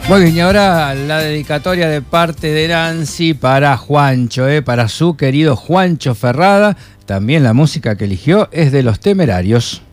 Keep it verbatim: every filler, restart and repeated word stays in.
Muy bien, y ahora la dedicatoria de parte de Nancy para Juancho, eh, para su querido Juancho Ferrada. También la música que eligió es de Los Temerarios.